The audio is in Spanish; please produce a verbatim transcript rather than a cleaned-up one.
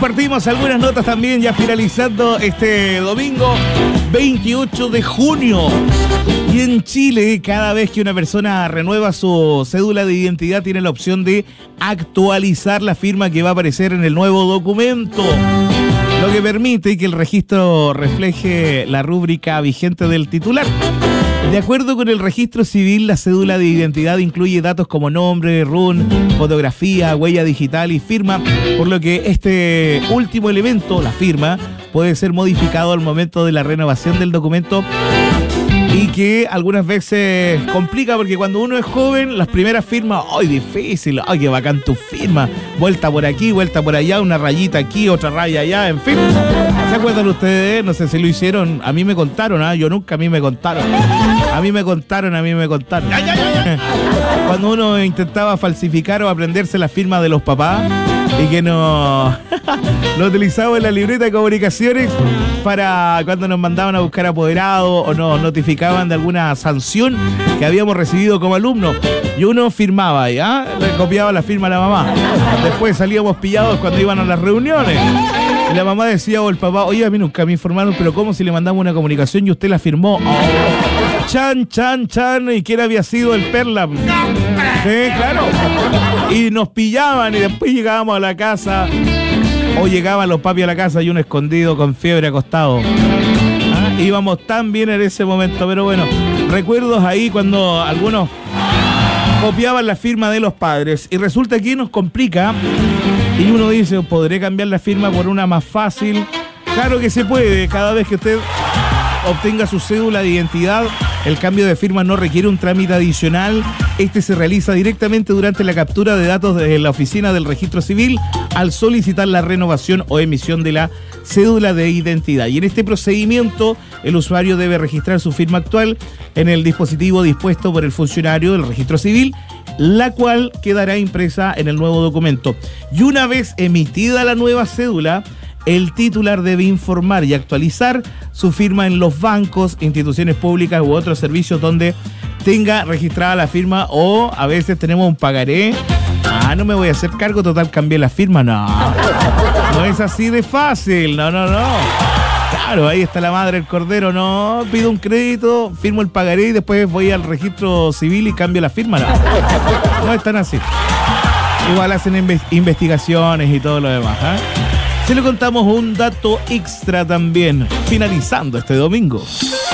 Compartimos algunas notas también ya finalizando este domingo veintiocho de junio. Y en Chile, cada vez que una persona renueva su cédula de identidad, tiene la opción de actualizar la firma que va a aparecer en el nuevo documento, lo que permite que el registro refleje la rúbrica vigente del titular. De acuerdo con el registro civil, la cédula de identidad incluye datos como nombre, R U N, fotografía, huella digital y firma, por lo que este último elemento, la firma, puede ser modificado al momento de la renovación del documento, y que algunas veces complica porque cuando uno es joven, las primeras firmas, ¡ay, difícil! ¡Ay, qué bacán tu firma! Vuelta por aquí, vuelta por allá, una rayita aquí, otra raya allá, en fin. ¿Se acuerdan ustedes? No sé si lo hicieron. A mí me contaron, ¿ah? ¿eh? Yo nunca, a mí me contaron. A mí me contaron, a mí me contaron. Cuando uno intentaba falsificar o aprenderse la firma de los papás y que no lo utilizaba en la libreta de comunicaciones para cuando nos mandaban a buscar apoderado o nos notificaban de alguna sanción que habíamos recibido como alumnos. Y uno firmaba, ¿ya? Le copiaba la firma a la mamá. Después salíamos pillados cuando iban a las reuniones. Y la mamá decía o el papá, oye, a mí nunca me informaron, pero ¿cómo si le mandamos una comunicación y usted la firmó? Oh. Chan, chan, chan, ¿y quién había sido el Perla? Sí, claro. Y nos pillaban y después llegábamos a la casa, o llegaban los papis a la casa y uno escondido con fiebre acostado. ¿Ah? Íbamos tan bien en ese momento, pero bueno, recuerdos ahí cuando algunos copiaban la firma de los padres y resulta que nos complica y uno dice, ¿podré cambiar la firma por una más fácil? Claro que se puede. Cada vez que usted obtenga su cédula de identidad, el cambio de firma no requiere un trámite adicional. Este se realiza directamente durante la captura de datos de la oficina del registro civil al solicitar la renovación o emisión de la cédula de identidad. Y en este procedimiento, el usuario debe registrar su firma actual en el dispositivo dispuesto por el funcionario del registro civil, la cual quedará impresa en el nuevo documento. Y una vez emitida la nueva cédula, el titular debe informar y actualizar su firma en los bancos, instituciones públicas u otros servicios donde tenga registrada la firma, o a veces tenemos un pagaré. Ah, no me voy a hacer cargo, total, cambié la firma. No, no es así de fácil. No, no, no. Claro, ahí está la madre del cordero. No, pido un crédito, firmo el pagaré y después voy al registro civil y cambio la firma. No, no es tan así. Igual hacen inve- investigaciones y todo lo demás, ¿eh? Se le contamos un dato extra también, finalizando este domingo.